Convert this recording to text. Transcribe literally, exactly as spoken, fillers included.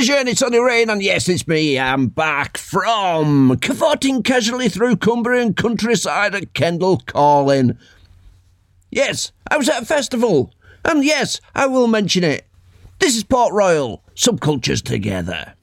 Collision, it's Sonny Rain, and yes, it's me. I'm back from cavorting casually through Cumbrian countryside at Kendal Calling. Yes, I was at a festival, and yes, I will mention it. This is Port Royal, Subcultures Together.